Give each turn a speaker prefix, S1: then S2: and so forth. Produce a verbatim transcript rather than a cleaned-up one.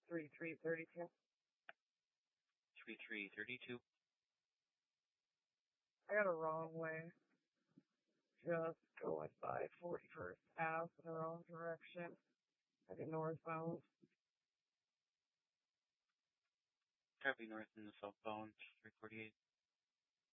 S1: three three thirty-two.
S2: three three thirty-two.
S1: I got a wrong way. Just going by forty-first Ave in the wrong direction. Like a northbound.
S2: Copy north in the southbound, three forty-eight.